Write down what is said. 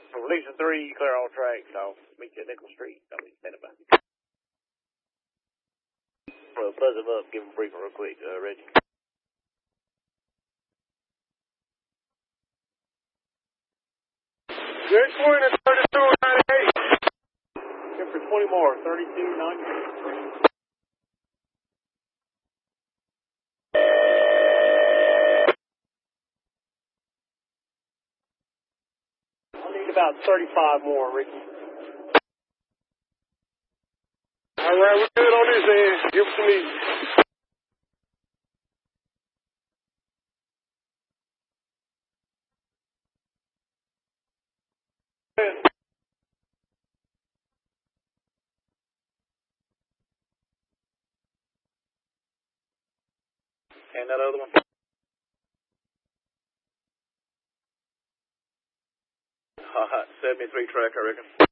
Lisa 3, clear all tracks. I'll meet you at Nickel Street. I'll be standing by. Well, buzz him up, give him a briefing real quick, Reggie. Good point at 32.98. Here for 20 more, 32.98. I'll need about 35 more, Ricky. All right, we're good on this end. Give us some easy. And that other one? 73 track, I reckon.